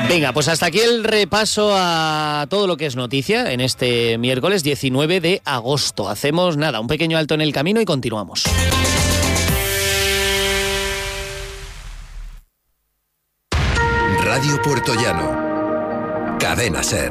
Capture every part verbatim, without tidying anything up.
Venga, pues hasta aquí el repaso a todo lo que es noticia en este miércoles diecinueve de agosto. Hacemos nada, un pequeño alto en el camino y continuamos. Radio Puertollano, Cadena SER.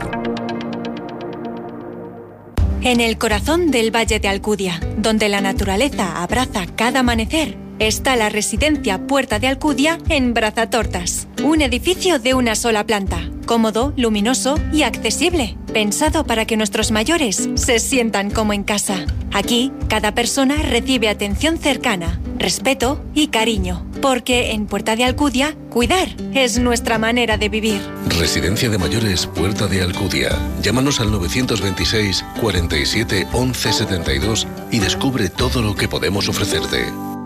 En el corazón del Valle de Alcudia, donde la naturaleza abraza cada amanecer, está la residencia Puerta de Alcudia en Brazatortas. Un edificio de una sola planta, cómodo, luminoso y accesible, pensado para que nuestros mayores se sientan como en casa. Aquí, cada persona recibe atención cercana, respeto y cariño, porque en Puerta de Alcudia, cuidar es nuestra manera de vivir. Residencia de Mayores Puerta de Alcudia. Llámanos al novecientos veintiséis, cuarenta y siete, once setenta y dos y descubre todo lo que podemos ofrecerte.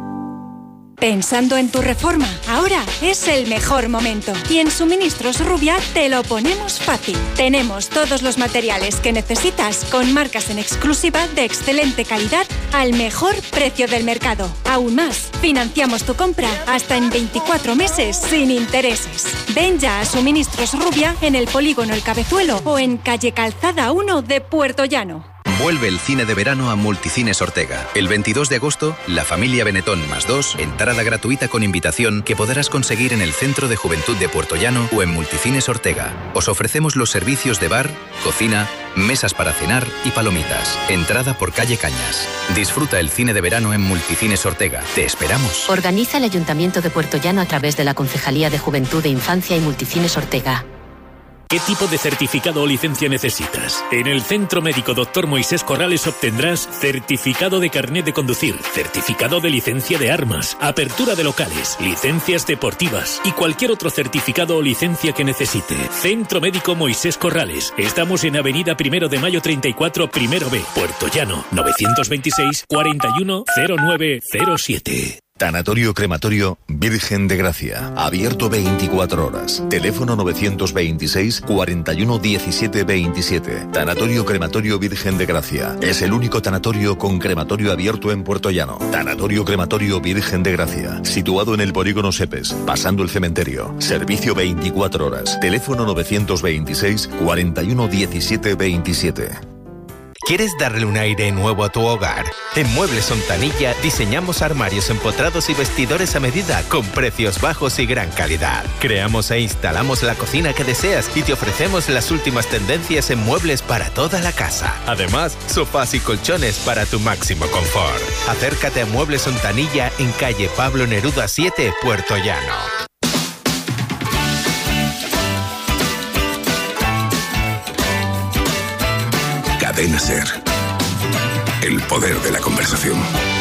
Pensando en tu reforma, ahora es el mejor momento. Y en Suministros Rubia te lo ponemos fácil. Tenemos todos los materiales que necesitas con marcas en exclusiva de excelente calidad al mejor precio del mercado. Aún más, financiamos tu compra hasta en veinticuatro meses sin intereses. Ven ya a Suministros Rubia en el Polígono El Cabezuelo o en calle Calzada uno de Puertollano. Vuelve el cine de verano a Multicines Ortega. El veintidós de agosto, La Familia Benetton más dos, entrada gratuita con invitación que podrás conseguir en el Centro de Juventud de Puertollano o en Multicines Ortega. Os ofrecemos los servicios de bar, cocina, mesas para cenar y palomitas. Entrada por calle Cañas. Disfruta el cine de verano en Multicines Ortega. Te esperamos. Organiza el Ayuntamiento de Puertollano a través de la Concejalía de Juventud e Infancia y Multicines Ortega. ¿Qué tipo de certificado o licencia necesitas? En el Centro Médico Doctor Moisés Corrales obtendrás certificado de carnet de conducir, certificado de licencia de armas, apertura de locales, licencias deportivas y cualquier otro certificado o licencia que necesite. Centro Médico Moisés Corrales. Estamos en Avenida Primero de Mayo treinta y cuatro, Primero B, Puertollano, novecientos veintiséis, cuarenta y uno, cero nueve cero siete. Tanatorio Crematorio Virgen de Gracia. Abierto veinticuatro horas. Teléfono novecientos veintiséis, cuarenta y uno, diecisiete veintisiete. Tanatorio Crematorio Virgen de Gracia. Es el único tanatorio con crematorio abierto en Puertollano. Tanatorio Crematorio Virgen de Gracia. Situado en el Polígono Sepes, pasando el cementerio. Servicio veinticuatro horas. Teléfono novecientos veintiséis, cuarenta y uno, diecisiete veintisiete. ¿Quieres darle un aire nuevo a tu hogar? En Muebles Ontanilla diseñamos armarios empotrados y vestidores a medida con precios bajos y gran calidad. Creamos e instalamos la cocina que deseas y te ofrecemos las últimas tendencias en muebles para toda la casa. Además, sofás y colchones para tu máximo confort. Acércate a Muebles Ontanilla en calle Pablo Neruda siete, Puertollano. Cadena SER. El poder de la conversación.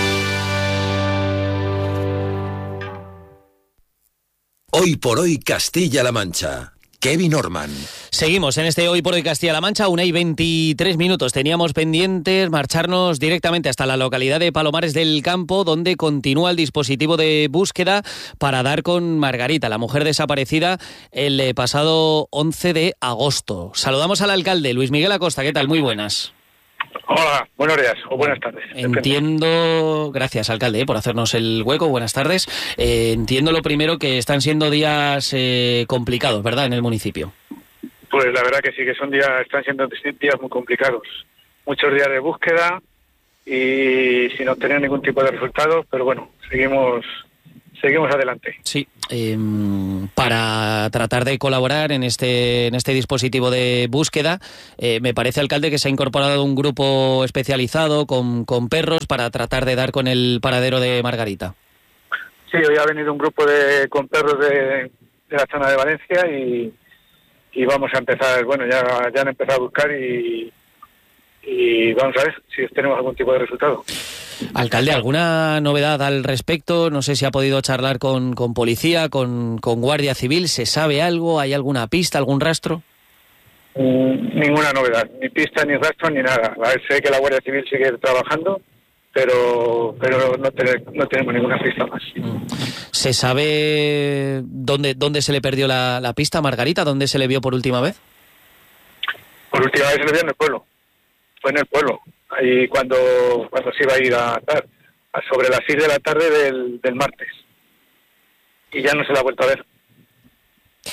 Hoy por hoy Castilla-La Mancha. Kevin Orman. Seguimos en este Hoy por Hoy Castilla-La Mancha, una y veintitrés minutos. Teníamos pendientes marcharnos directamente hasta la localidad de Palomares del Campo, donde continúa el dispositivo de búsqueda para dar con Margarita, la mujer desaparecida el pasado once de agosto. Saludamos al alcalde, Luis Miguel Acosta. ¿Qué tal? Muy buenas. Hola, buenos días o buenas tardes. Entiendo, gracias alcalde por hacernos el hueco, buenas tardes. Eh, entiendo lo primero que están siendo días eh, complicados, ¿verdad?, en el municipio. Pues la verdad que sí, que son días, están siendo días muy complicados. Muchos días de búsqueda y sin obtener ningún tipo de resultados, pero bueno, seguimos... Seguimos adelante. Sí, eh, para tratar de colaborar en este en este dispositivo de búsqueda, eh, me parece, alcalde, que se ha incorporado un grupo especializado con, con perros para tratar de dar con el paradero de Margarita. Sí, hoy ha venido un grupo de con perros de, de la zona de Valencia y, y vamos a empezar, bueno, ya, ya han empezado a buscar y, y vamos a ver si tenemos algún tipo de resultado. Alcalde, ¿alguna novedad al respecto? No sé si ha podido charlar con, con policía, con, con Guardia Civil. ¿Se sabe algo? ¿Hay alguna pista, algún rastro? Mm, ninguna novedad, ni pista, ni rastro, ni nada. A ver, sé que la Guardia Civil sigue trabajando, pero pero no, te, no tenemos ninguna pista más. ¿Se sabe dónde dónde se le perdió la, la pista a Margarita? ¿Dónde se le vio por última vez? Por última vez se le vio en el pueblo. Fue en el pueblo. Ahí cuando cuando se iba a ir a, a sobre las seis de la tarde del, del martes y ya no se la ha vuelto a ver.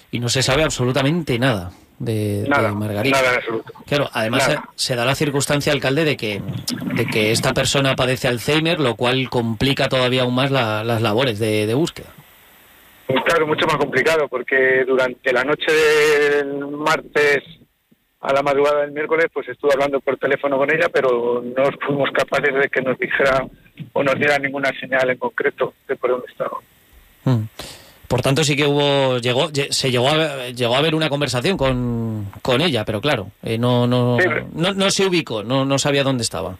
y no se sabe absolutamente nada de, nada, de Margarita. Nada en absoluto. Claro, además se, se da la circunstancia, alcalde, de que de que esta persona padece Alzheimer, lo cual complica todavía aún más la, las labores de, de búsqueda. Claro, mucho más complicado, porque durante la noche del martes a la madrugada del miércoles, pues estuve hablando por teléfono con ella, pero no fuimos capaces de que nos dijera o nos diera ninguna señal en concreto de por dónde estaba. Hmm. Por tanto, sí que hubo, llegó, se llegó a, llegó a haber una conversación con, con ella, pero claro, eh, no, no, sí, pero... no, no se ubicó, no, no sabía dónde estaba.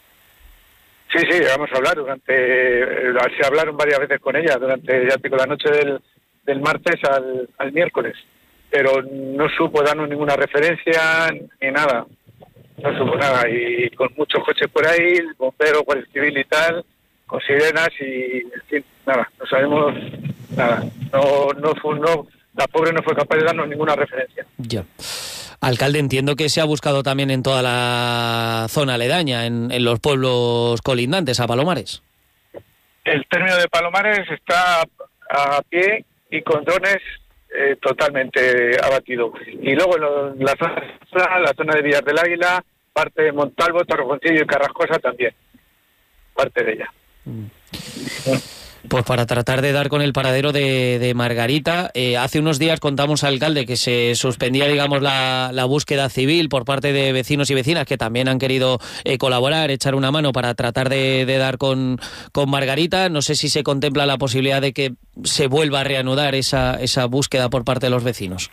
Sí, sí, llegamos a hablar durante, se hablaron varias veces con ella durante, ya digo, la noche del, del martes al, al miércoles, pero no supo darnos ninguna referencia ni nada, no supo nada, y con muchos coches por ahí, el bombero, guardia civil y tal, con sirenas y, en fin, nada, no sabemos nada, no, no, fue, no, la pobre no fue capaz de darnos ninguna referencia. Ya. Alcalde, entiendo que se ha buscado también en toda la zona aledaña, en, en los pueblos colindantes a Palomares. El término de Palomares está a pie y con drones eh, totalmente abatido. Y luego en la zona, la zona de Villar del Águila, parte de Montalvo, Torrejoncillo y Carrascosa también, parte de ella. Mm. Pues para tratar de dar con el paradero de, de Margarita, eh, hace unos días contamos, alcalde, que se suspendía, digamos, la, la búsqueda civil por parte de vecinos y vecinas que también han querido eh, colaborar, echar una mano para tratar de, de dar con, con Margarita. No sé si se contempla la posibilidad de que se vuelva a reanudar esa, esa búsqueda por parte de los vecinos.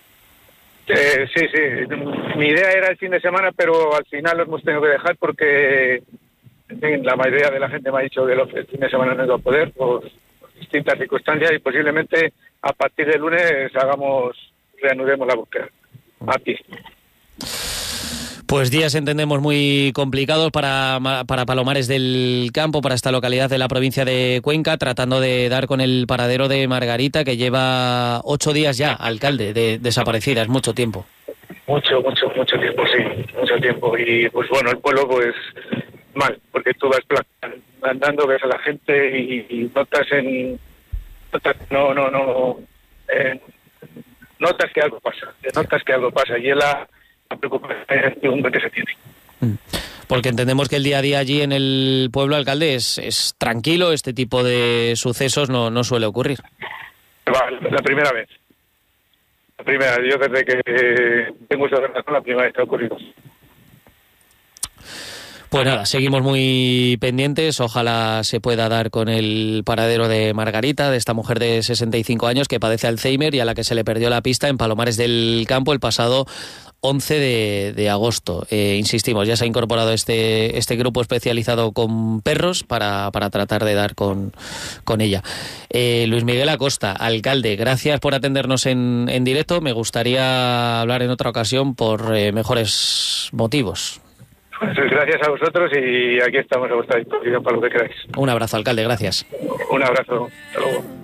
Eh, sí, sí. Mi idea era el fin de semana, pero al final lo hemos tenido que dejar porque... En fin, la mayoría de la gente me ha dicho que el fin de semana no iba a poder por distintas circunstancias y posiblemente a partir del lunes hagamos, reanudemos la búsqueda a pie. Pues días entendemos muy complicados para, para Palomares del Campo, para esta localidad de la provincia de Cuenca, tratando de dar con el paradero de Margarita, que lleva ocho días ya, alcalde, de desaparecida, es mucho tiempo. Mucho, mucho, mucho tiempo, sí, mucho tiempo. Y pues bueno, el pueblo pues... mal, porque tú vas andando, ves a la gente y, y notas en notas, no no no eh, notas que algo pasa, notas que algo pasa y es la, la preocupación que se tiene. Porque entendemos que el día a día allí en el pueblo, alcalde, es, es tranquilo, este tipo de sucesos no, no suele ocurrir. Va, la primera vez, la primera, yo desde que eh, tengo esa relación, la primera vez que ha ocurrido. Pues nada, seguimos muy pendientes, ojalá se pueda dar con el paradero de Margarita, de esta mujer de sesenta y cinco años que padece Alzheimer y a la que se le perdió la pista en Palomares del Campo el pasado once de agosto. Eh, insistimos, ya se ha incorporado este este grupo especializado con perros para, para tratar de dar con, con ella. Eh, Luis Miguel Acosta, alcalde, gracias por atendernos en, en directo. Me gustaría hablar en otra ocasión por eh, mejores motivos. Pues gracias a vosotros y aquí estamos a vuestra disposición para lo que queráis. Un abrazo, alcalde, gracias. Un abrazo, hasta luego.